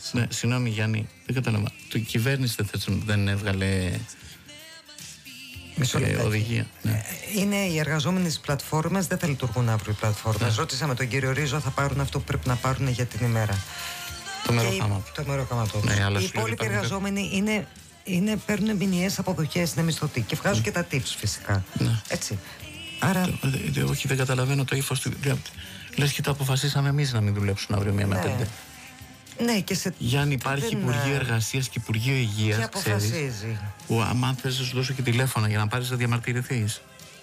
Ναι, συγγνώμη Γιάννη, δεν κατάλαβα. Η κυβέρνηση δεν έβγαλε οδηγία. Ναι. Είναι οι εργαζόμενοι στις πλατφόρμες, δεν θα λειτουργούν αύριο οι πλατφόρμες. Ναι. Ρώτησα με τον κύριο Ρίζο, θα πάρουν αυτό που πρέπει να πάρουν για την ημέρα. Το μεροκάματο. Ναι, οι υπόλοιποι εργαζόμενοι παίρνουν μηνιαίες αποδοχές, είναι μισθωτοί και βγάζουν και τα tips φυσικά. Ναι. Έτσι. Άρα... Όχι, δεν καταλαβαίνω το ύφος του. Λες και το αποφασίσαμε εμείς να μην δουλέψουν αύριο 1 με 5. Ναι, και σε... Γιάννη, υπάρχει Υπουργείο Εργασίας και Υπουργείο Υγείας. Και αποφασίζει. Αν θες να σου δώσω και τηλέφωνα για να πάρεις να διαμαρτυρηθείς.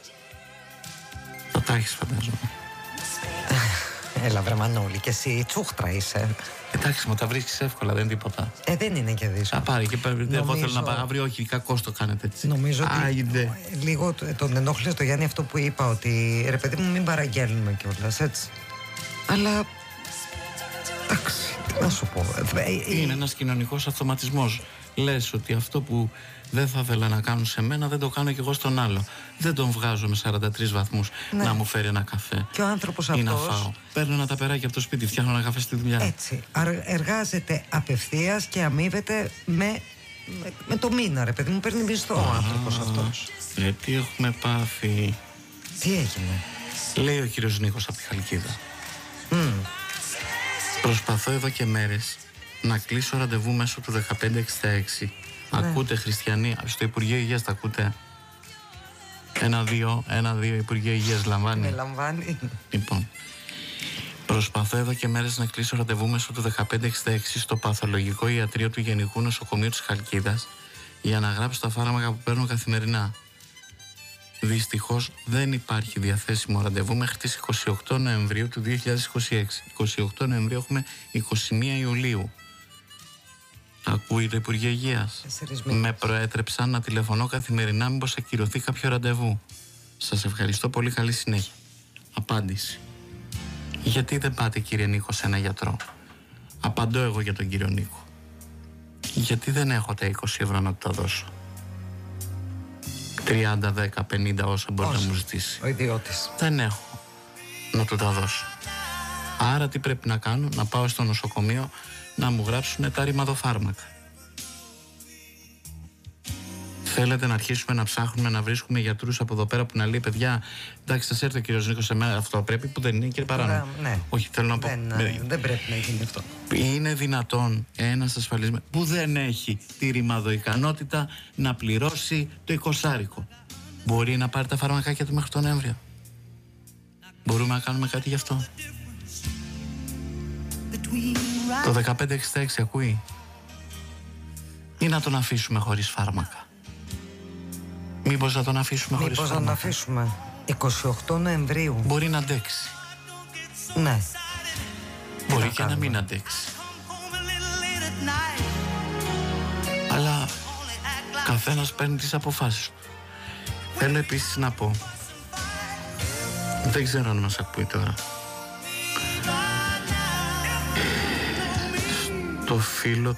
Θα τα έχεις, φαντάζομαι. Έλα βρε Μανώλη, και εσύ τσούχτρα είσαι. Εντάξει, μου τα βρίσκεις εύκολα, δεν είναι τίποτα. Δεν είναι και δύσκολο. Θα πάρει και εγώ θέλω να πάω αύριο, όχι, κακώς το κάνετε έτσι. Νομίζω ότι λίγο τον ενόχλησε το Γιάννη αυτό που είπα, ότι ρε παιδί μου μην παραγγέλνουμε κιόλας, έτσι. Αλλά, εντάξει, τι να σου πω. Είναι ένας κοινωνικός αυτοματισμός. Λες ότι αυτό που δεν θα ήθελα να κάνουν σε μένα, δεν το κάνω κι εγώ στον άλλο. Δεν τον βγάζω με 43 βαθμούς να μου φέρει ένα καφέ. Και ο άνθρωπος αυτός. Ή να φάω. Παίρνω ένα ταπεράκι από το σπίτι, φτιάχνω ένα καφέ στη δουλειά. Έτσι. Εργάζεται απευθείας και αμείβεται με το μήνα, ρε παιδί μου. Παίρνει μισθό ο άνθρωπος αυτός. Τι έχουμε πάθει. Τι έγινε. Λέει ο κύριος Νίκος από τη Χαλκίδα. Προσπαθώ εδώ και μέρες να κλείσω ραντεβού μέσω του 1566. Ακούτε χριστιανοί, στο Υπουργείο Υγείας τα ακούτε? 1-2 Υπουργείο Υγείας λαμβάνει. Με λαμβάνει. Λοιπόν, προσπαθώ εδώ και μέρες να κλείσω ραντεβού μέσω του 1566 στο παθολογικό ιατρείο του Γενικού Νοσοκομείου της Χαλκίδας για να γράψω τα φάρμακα που παίρνω καθημερινά. Δυστυχώς δεν υπάρχει διαθέσιμο ραντεβού μέχρι τις 28 Νοεμβρίου του 2026. 28 Νοεμβρίου έχουμε 21 Ιουλίου. Ακούει το Υπουργείο Υγείας. Με προέτρεψαν να τηλεφωνώ καθημερινά μήπως ακυρωθεί κάποιο ραντεβού. Σας ευχαριστώ πολύ, καλή συνέχεια. Απάντηση. Γιατί δεν πάτε κύριε Νίκο σε ένα γιατρό? Απαντώ εγώ για τον κύριο Νίκο. Γιατί δεν έχω τα 20 ευρώ να του τα δώσω? 30, 10, 50 όσα μπορεί να μου ζητήσει. Ο ιδιώτης. Δεν έχω να του τα δώσω. Άρα τι πρέπει να κάνω? Να πάω στο νοσοκομείο να μου γράψουν τα ρημαδοφάρμακα. Θέλετε να αρχίσουμε να ψάχνουμε, να βρίσκουμε γιατρούς από εδώ πέρα που να λέει παιδιά, εντάξει, σας έρθει ο κύριος Νίκος σε μένα, αυτό πρέπει, που δεν είναι, κύριε Παράνο. Ναι. Όχι, θέλω να πω. Δεν πρέπει να γίνει αυτό. Είναι δυνατόν ένας ασφαλισμένος που δεν έχει τη ρημαδοικανότητα να πληρώσει το 20άρικο? Μπορεί να πάρει τα φαρμακάκια του μέχρι τον Νοέμβριο? Μπορούμε να κάνουμε κάτι γι' αυτό? Το 1566 ακούει? Ή να τον αφήσουμε χωρίς φάρμακα? Μήπως να τον αφήσουμε χωρίς φάρμακα? Μήπως να τον αφήσουμε 28 Νοεμβρίου. Μπορεί να αντέξει. Ναι. Μπορεί και να μην αντέξει. Αλλά καθένας παίρνει τις αποφάσεις του. Θέλω επίσης να πω, δεν ξέρω αν μας ακούει τώρα, το φίλο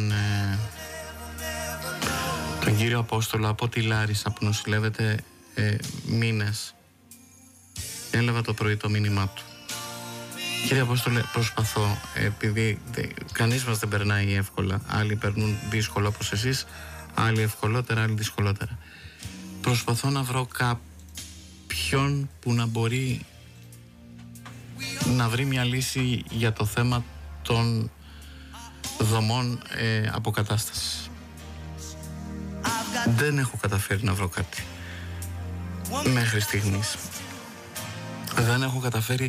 τον κύριο Απόστολο από τη Λάρισα που νοσηλεύεται μήνες, έλαβα το πρωί το μήνυμά του. Κύριε Απόστολε, προσπαθώ, επειδή κανείς μας δεν περνάει εύκολα, άλλοι περνούν δύσκολα όπως εσείς, άλλοι ευκολότερα, άλλοι δυσκολότερα. Προσπαθώ να βρω κάποιον που να μπορεί να βρει μια λύση για το θέμα των δομών αποκατάστασης. Δεν έχω καταφέρει να βρω κάτι μέχρι στιγμής. Δεν έχω καταφέρει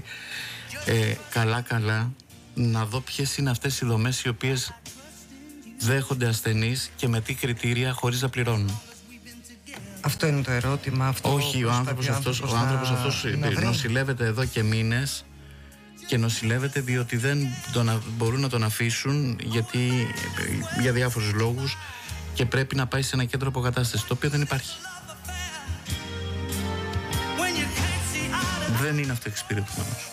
καλά να δω ποιες είναι αυτές οι δομές οι οποίες δέχονται ασθενείς και με τι κριτήρια χωρίς να πληρώνουν. Αυτό είναι το ερώτημα. Όχι, ο άνθρωπος αυτός νοσηλεύεται εδώ και μήνες και νοσηλεύεται διότι δεν μπορούν να τον αφήσουν για διάφορους λόγους και πρέπει να πάει σε ένα κέντρο αποκατάστασης, το οποίο δεν υπάρχει. Δεν είναι αυτοεξυπηρετούμενος.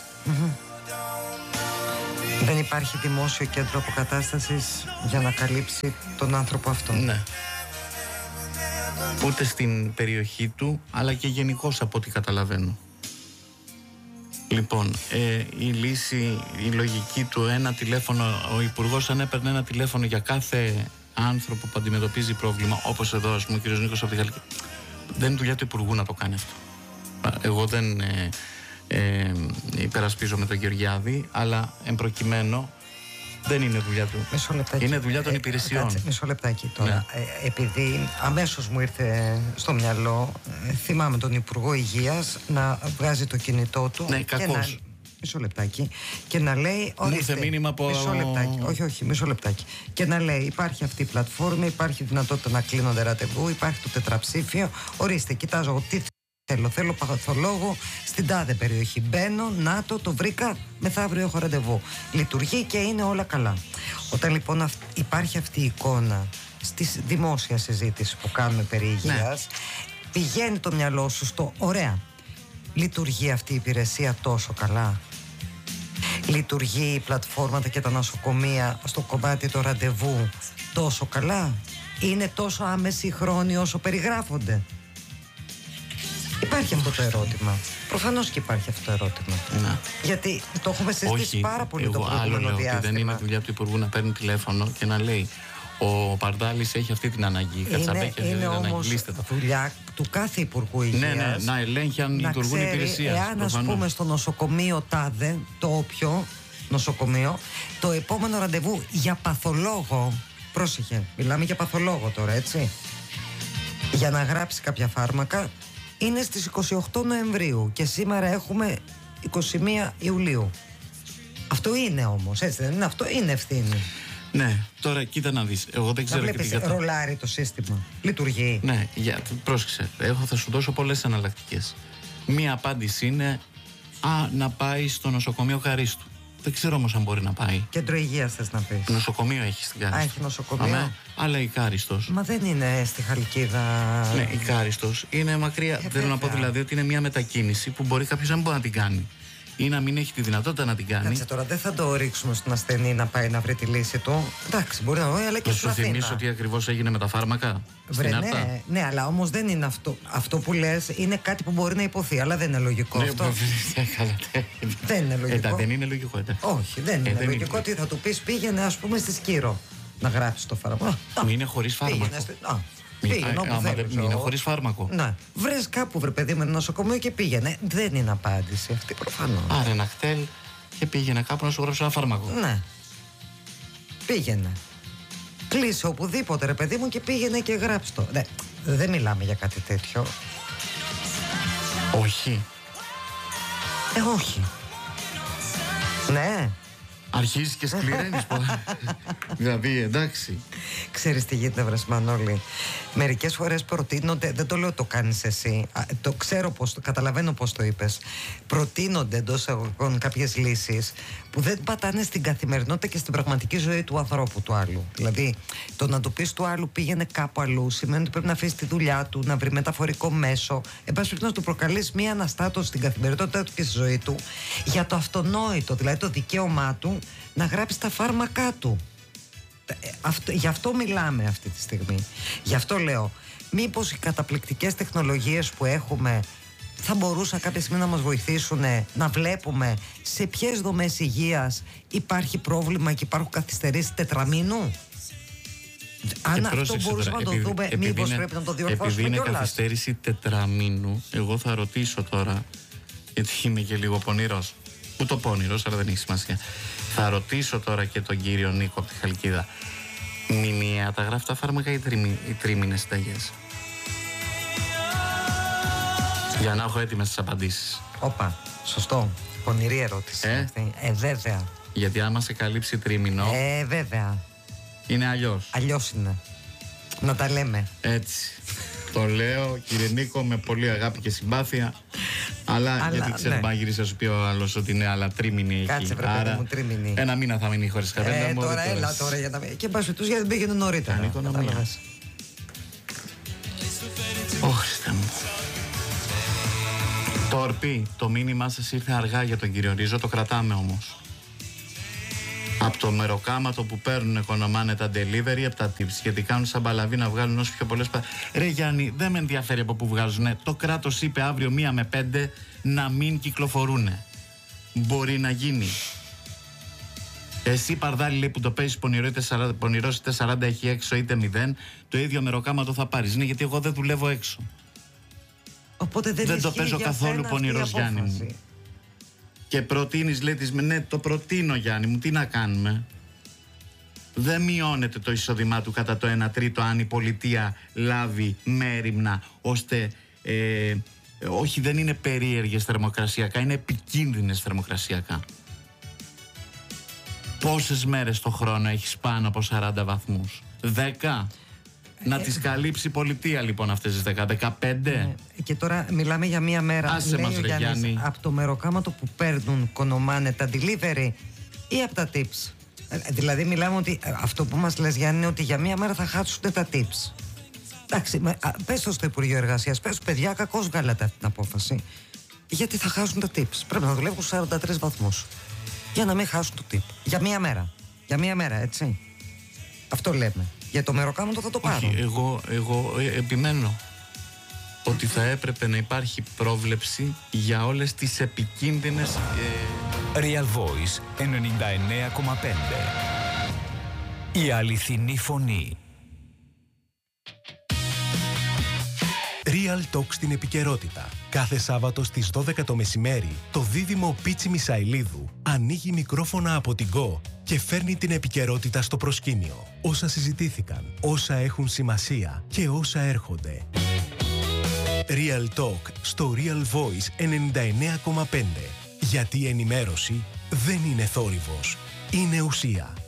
Δεν υπάρχει δημόσιο κέντρο αποκατάστασης για να καλύψει τον άνθρωπο αυτό. Ναι. Ούτε στην περιοχή του, αλλά και γενικώς από ό,τι καταλαβαίνω. Λοιπόν, η λύση, η λογική του ένα τηλέφωνο, ο Υπουργός αν έπαιρνε ένα τηλέφωνο για κάθε άνθρωπο που αντιμετωπίζει πρόβλημα, όπως εδώ ας πούμε ο κ. Νίκος από τη Χαλκίδα, δεν είναι δουλειά του Υπουργού να το κάνει αυτό. Εγώ δεν υπερασπίζομαι τον Γεωργιάδη, αλλά εμπροκειμένου δεν είναι δουλειά του. Είναι δουλειά των υπηρεσιών. Μισό λεπτάκι τώρα. Ναι. Επειδή αμέσως μου ήρθε στο μυαλό, θυμάμαι τον Υπουργό Υγείας να βγάζει το κινητό του. Ναι, κακώς. Μισό λεπτάκι. Και να λέει. Μου ήρθε μήνυμα από. Μισό λεπτάκι. Όχι, μισό λεπτάκι. Και να λέει: υπάρχει αυτή η πλατφόρμα, υπάρχει δυνατότητα να κλείνονται ραντεβού, υπάρχει το τετραψήφιο. Ορίστε, κοιτάζω εγώ τι θέλω παθολόγο στην τάδε περιοχή. Μπαίνω, να το βρήκα, μεθαύριο έχω ραντεβού. Λειτουργεί και είναι όλα καλά. Όταν λοιπόν υπάρχει αυτή η εικόνα στη δημόσια συζήτηση που κάνουμε περί υγείας, πηγαίνει το μυαλό σου στο ωραία. Λειτουργεί αυτή η υπηρεσία τόσο καλά? Λειτουργεί η πλατφόρματα και τα νοσοκομεία στο κομμάτι του ραντεβού τόσο καλά? Είναι τόσο άμεση χρόνοι όσο περιγράφονται? Υπάρχει αυτό το ερώτημα. Προφανώς και υπάρχει αυτό το ερώτημα. Να. Γιατί το έχουμε συζητήσει πάρα πολύ το προηγούμενο διάστημα. Δεν είναι δουλειά του Υπουργού να παίρνει τηλέφωνο και να λέει: ο Παρδάλης έχει αυτή την ανάγκη. Είναι όμως δουλειά του κάθε Υπουργού Υγείας. Ναι, να ελέγχει αν λειτουργούν οι υπηρεσίες. Εάν ας πούμε στο νοσοκομείο τάδε, το όποιο νοσοκομείο, το επόμενο ραντεβού για παθολόγο, πρόσεχε, μιλάμε για παθολόγο τώρα, έτσι, για να γράψει κάποια φάρμακα, είναι στις 28 Νοεμβρίου και σήμερα έχουμε 21 Ιουλίου. Αυτό είναι όμως, έτσι δεν είναι? Αυτό είναι ευθύνη. Ναι, τώρα κοίτα να δεις. Εγώ δεν ξέρω. Να βλέπεις, ρολάρει το σύστημα. Λειτουργεί. Ναι, πρόσεξε. Εγώ θα σου δώσω πολλές εναλλακτικές. Μία απάντηση είναι να πάει στο νοσοκομείο Χαρίστου. Δεν ξέρω όμως αν μπορεί να πάει. Κέντρο υγείας θες να πεις? Νοσοκομείο έχει στην Κάριστο. Έχει νοσοκομείο. Αλλά η Κάριστος. Μα δεν είναι στη Χαλκίδα. Ναι, η Κάριστος είναι μακριά. Θέλω να πω δηλαδή ότι είναι μια μετακίνηση που μπορεί κάποιος να μην μπορεί να την κάνει ή να μην έχει τη δυνατότητα να την κάνει. Κάτσε τώρα, δεν θα το ρίξουμε στον ασθενή να πάει να βρει τη λύση του. Εντάξει, μπορεί να βρει, αλλά και σου θυμίσω τι ακριβώς έγινε με τα φάρμακα. Ναι, αλλά όμως δεν είναι αυτό. Αυτό που λες είναι κάτι που μπορεί να υποθεί, αλλά δεν είναι λογικό αυτό. Δεν είναι λογικό. Δεν είναι λογικό. Όχι, δεν είναι λογικό. Τι θα του πεις? Πήγαινε, ας πούμε, στη Σκύρο να γράψει το φάρμακο. Μην είναι χωρίς φάρμακο. Είναι χωρίς φάρμακο. Ναι. Βρες κάπου, βρε παιδί με ένα νοσοκομείο και πήγαινε. Δεν είναι απάντηση αυτή προφανώς. Άρα ένα χτέλ και πήγαινε κάπου να σου γράψει ένα φάρμακο. Ναι. Πήγαινε. Κλείσε οπουδήποτε, ρε παιδί μου, και πήγαινε και γράψει το. Ναι. Δεν μιλάμε για κάτι τέτοιο. Όχι. Όχι. Ναι. Αρχίζεις και σκληραίνεις πολλά. Δηλαδή, εντάξει. Ξέρεις τι γίνεται, βρες Μανώλη? Μερικές φορές προτείνονται, δεν το λέω το κάνεις εσύ, το ξέρω πώς, καταλαβαίνω πώς το είπες. Προτείνονται εντός εισαγωγικών κάποιες λύσεις που δεν πατάνε στην καθημερινότητα και στην πραγματική ζωή του ανθρώπου του άλλου. Δηλαδή, το να του πεις του άλλου πήγαινε κάπου αλλού σημαίνει ότι πρέπει να αφήσει τη δουλειά του, να βρει μεταφορικό μέσο. Εν πάση περιπτώσει, να του προκαλείς μία αναστάτωση στην καθημερινότητά του και στη ζωή του για το αυτονόητο, δηλαδή το δικαίωμά του να γράψει τα φάρμακά του. Γι' αυτό μιλάμε αυτή τη στιγμή. Γι' αυτό λέω, μήπως οι καταπληκτικές τεχνολογίες που έχουμε θα μπορούσαν κάποια στιγμή να μας βοηθήσουν να βλέπουμε σε ποιες δομές υγείας υπάρχει πρόβλημα και υπάρχουν καθυστερήσεις τετραμήνου. Αν αυτό μπορούσαμε να το δούμε, μήπως πρέπει να το διορθώσουμε κιόλας? Επειδή είναι καθυστέρηση τετραμήνου, εγώ θα ρωτήσω τώρα, γιατί είμαι και λίγο πονηρός. Ούτε πόνηρος, αλλά δεν έχει σημασία. Θα ρωτήσω τώρα και τον κύριο Νίκο από τη Χαλκίδα. Μηνιαία τα γράφει τα φάρμακα ή τρίμηνες συνταγές? Για να έχω έτοιμες τις απαντήσεις. Όπα, σωστό. Πονηρή ερώτηση. Βέβαια. Γιατί άμα σε καλύψει τρίμηνο. Βέβαια. Είναι αλλιώς. Αλλιώς είναι. Να τα λέμε. Έτσι. Το λέω, κύριε Νίκο, με πολύ αγάπη και συμπάθεια. Αλλά γιατί ξέρω, ναι. Μάγειρης θα σου πει ο άλλος ότι είναι άλλα τρίμηνη εκεί. Κάτσε, βρε παιδί μου, τρίμηνη. Ένα μήνα θα μείνει χωρίς καφέ. Τώρα έλα τώρα για να. Και μπας τους γιατί πήγαινε νωρίτερα. Χριστέ μου. Τόρπι, το μήνυμά σας ήρθε αργά για τον κύριο Ρίζο, το κρατάμε όμως. Από το μεροκάματο που παίρνουν οικονομάνε τα delivery, από τα tips, γιατί κάνουν σαν παλαβή να βγάλουν όσο πιο πολλές. Ρε Γιάννη, δεν με ενδιαφέρει από πού βγάζουν. Το κράτος είπε αύριο 1 με 5 να μην κυκλοφορούν. μπορεί να γίνει. Εσύ Παρδάλη, λέει, που το παίζεις πονηρός είτε 40 έχει έξω είτε 0, το ίδιο μεροκάματο θα πάρεις. Ναι, γιατί εγώ δεν δουλεύω έξω. Οπότε δεν το παίζω καθόλου πονηρός, Γιάννη μου. Και προτείνεις, λέει, ναι, το προτείνω, Γιάννη μου, τι να κάνουμε. Δεν μειώνεται το εισόδημά του κατά το 1/3 αν η πολιτεία λάβει μέριμνα, ώστε όχι, δεν είναι περίεργες θερμοκρασιακά, είναι επικίνδυνες θερμοκρασιακά. Πόσες μέρες το χρόνο έχεις πάνω από 40 βαθμούς? 10? Να τις καλύψει η πολιτεία λοιπόν αυτές τις 10, 15. Και τώρα μιλάμε για μία μέρα. Άσε μας, ρε Γιάννη. Από το μεροκάματο που παίρνουν κονομάνε τα delivery ή από τα tips? Δηλαδή μιλάμε ότι αυτό που μας λες, Γιάννη, είναι ότι για μία μέρα θα χάσουν τα tips. Εντάξει, πες το στο Υπουργείο Εργασίας, πες του, παιδιά, κακώς βγάλατε αυτή την απόφαση. Γιατί θα χάσουν τα tips. Πρέπει να δουλεύουν 43 βαθμούς. Για να μην χάσουν το tip. Για μία μέρα. Για μία μέρα, έτσι. Αυτό λέμε. Για το μεροκάματο θα το πάρω. Όχι, εγώ επιμένω ότι θα έπρεπε να υπάρχει πρόβλεψη για όλες τις επικίνδυνες... Real Voice 99,5. Η αληθινή φωνή. Real Talk στην επικαιρότητα. Κάθε Σάββατο στις 12 το μεσημέρι, το δίδυμο Πίτσι Μισαηλίδου ανοίγει μικρόφωνα από την Go και φέρνει την επικαιρότητα στο προσκήνιο. Όσα συζητήθηκαν, όσα έχουν σημασία και όσα έρχονται. Real Talk στο Real Voice 99,5. Γιατί η ενημέρωση δεν είναι θόρυβος, είναι ουσία.